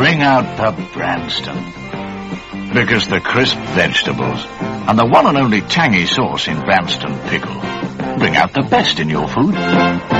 bring out the Branston. Because the crisp vegetables and the one and only tangy sauce in Branston pickle bring out the best in your food.